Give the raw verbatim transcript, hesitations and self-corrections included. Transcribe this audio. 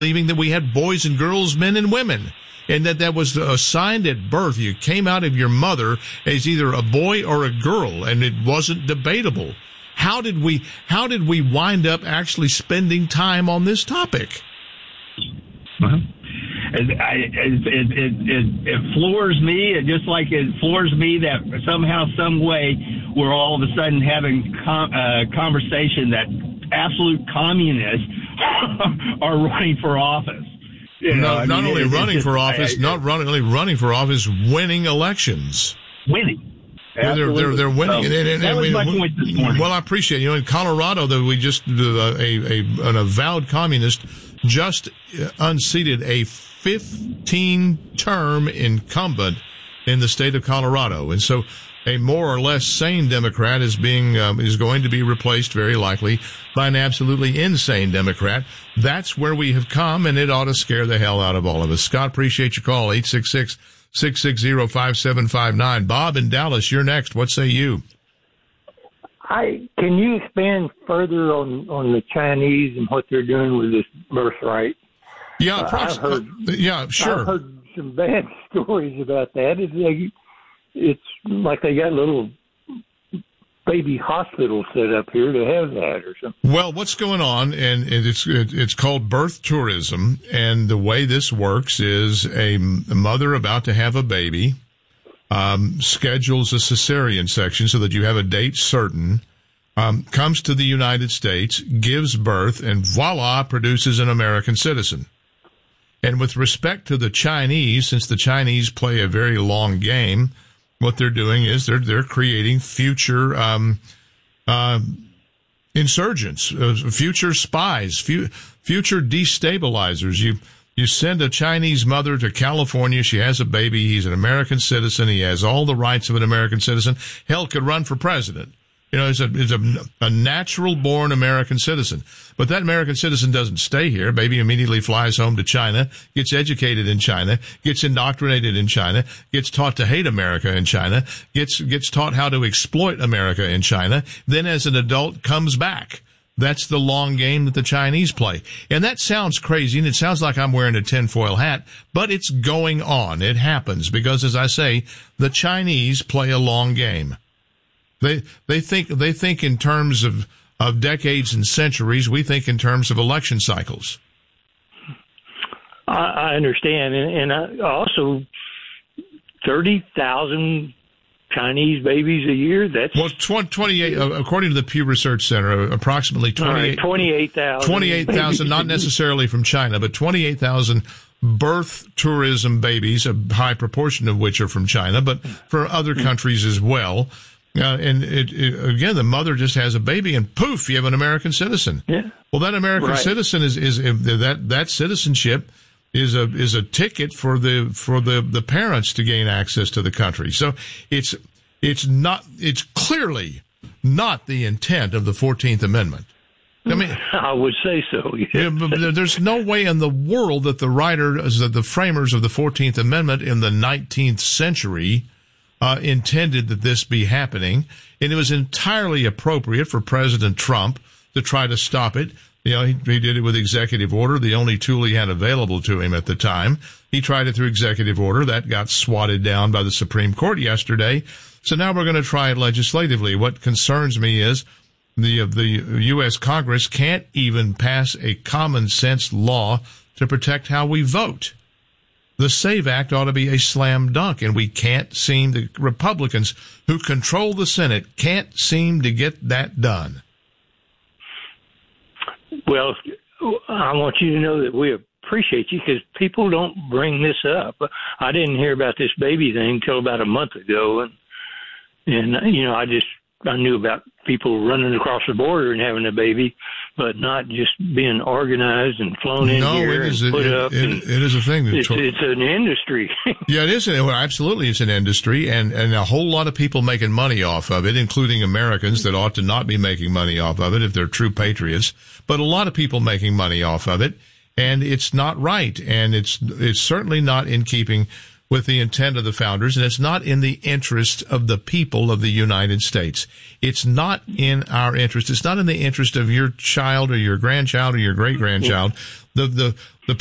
believing that we had boys and girls, men and women, and that that was assigned at birth. You came out of your mother as either a boy or a girl, and it wasn't debatable. How did we, how did we wind up actually spending time on this topic? Uh-huh. It, I, it, it, it, it, it floors me, it just like it floors me that somehow, some way, we're all of a sudden having com- uh, conversation that absolute communists are running for office. You know, no, I not mean, only it, running just, for office, I, I, not running, only running for office, winning elections. Winning. Well, they're, they're, they're winning. So, and, and, that was and, my and, point this morning. Well, I appreciate it. You know, in Colorado, though, we just, uh, a, a, an avowed communist just unseated a fifteen-term incumbent in the state of Colorado. And so a more or less sane Democrat is being, um, is going to be replaced very likely by an absolutely insane Democrat. That's where we have come, and it ought to scare the hell out of all of us. Scott, appreciate your call. eight six six, six six zero, five seven five nine. Bob in Dallas, you're next. What say you? I, can you expand further on, on the Chinese and what they're doing with this birthright? Yeah, uh, I've heard, uh, yeah, sure. I've heard some bad stories about that. It's like, it's like they got little baby hospitals set up here to have that or something. Well, what's going on, and it's it's called birth tourism, and the way this works is a mother about to have a baby um, schedules a cesarean section so that you have a date certain, um, comes to the United States, gives birth, and voila, produces an American citizen. And with respect to the Chinese, since the Chinese play a very long game, what they're doing is they're they're creating future um, uh, insurgents, uh, future spies, fu- future destabilizers. You you send a Chinese mother to California. She has a baby. He's an American citizen. He has all the rights of an American citizen. Hell, could run for president. You know, he's a, he's a, a natural-born American citizen. But that American citizen doesn't stay here. Baby immediately flies home to China, gets educated in China, gets indoctrinated in China, gets taught to hate America in China, gets gets taught how to exploit America in China, then as an adult comes back. That's the long game that the Chinese play. And that sounds crazy, and it sounds like I'm wearing a tinfoil hat, but it's going on. It happens because, as I say, the Chinese play a long game. They they think they think in terms of, of decades and centuries. We think in terms of election cycles. I, I understand, and, and I also thirty thousand Chinese babies a year. That's well, twenty-eight according to the Pew Research Center, approximately twenty-eight twenty-eight thousand. Twenty-eight thousand, not necessarily from China, but twenty-eight thousand birth tourism babies, a high proportion of which are from China, but for other countries as well. Uh, and it, it, again, the mother just has a baby, and poof, you have an American citizen. Yeah. Well, that American right. citizen is, is that that citizenship is a is a ticket for the for the, the parents to gain access to the country. So it's it's not it's clearly not the intent of the fourteenth Amendment. I mean, I would say so. Yes. Yeah, but there's no way in the world that the writers, that the framers of the fourteenth Amendment in the nineteenth century Uh, intended that this be happening, and it was entirely appropriate for President Trump to try to stop it. You know, he, he did it with executive order, the only tool he had available to him at the time. He tried it through executive order. That got swatted down by the Supreme Court yesterday. So now we're going to try it legislatively. What concerns me is the, the U S Congress can't even pass a common sense law to protect how we vote. The SAVE Act ought to be a slam dunk, and we can't seem, the Republicans who control the Senate can't seem to get that done. Well, I want you to know that we appreciate you because people don't bring this up. I didn't hear about this baby thing until about a month ago, and, and you know, I just I knew about people running across the border and having a baby, but not just being organized and flown in no, here it is, and put it, up. It, and it is a thing. It's, it's an industry. Yeah, it is. Well, absolutely, it's an industry, and, and a whole lot of people making money off of it, including Americans that ought to not be making money off of it if they're true patriots. But a lot of people making money off of it, and it's not right, and it's it's certainly not in keeping with the intent of the founders, and it's not in the interest of the people of the United States. It's not in our interest. It's not in the interest of your child or your grandchild or your great-grandchild. The, the, the